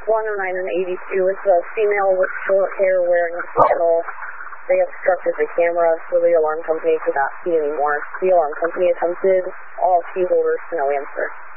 109 and 82. It's a female with short hair wearing a flannel. They obstructed the camera, so the alarm company could not see anymore. The alarm company attempted all key holders to no answer.